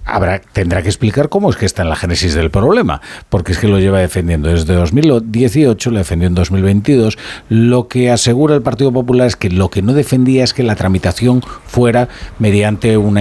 tendrá que explicar cómo es que está en la génesis del problema, porque es que lo lleva defendiendo desde 2018, lo defendió en 2022. Lo que asegura el Partido Popular es que lo que no defendía es que la tramitación fuera mediante una